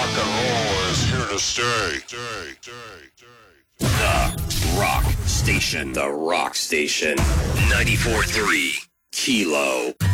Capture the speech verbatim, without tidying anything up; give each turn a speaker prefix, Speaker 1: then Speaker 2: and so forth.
Speaker 1: Rock and roll is here to stay.
Speaker 2: The Rock Station. The Rock Station. ninety-four point three Kilo.